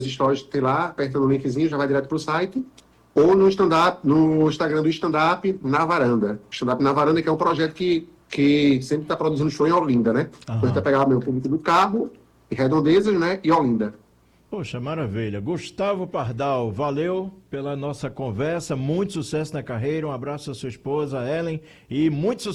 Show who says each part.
Speaker 1: stories tem lá, aperta no linkzinho, já vai direto pro site. Ou no stand-up, no Instagram do Stand-up na Varanda. Stand-up na Varanda, que é um projeto que sempre está produzindo show em Olinda, né? Então a gente vai pegar meu público do Cabo, Redondezas, né? E Olinda.
Speaker 2: Poxa, maravilha. Gustavo Pardal, valeu pela nossa conversa. Muito sucesso na carreira. Um abraço à sua esposa, Ellen, e muito sucesso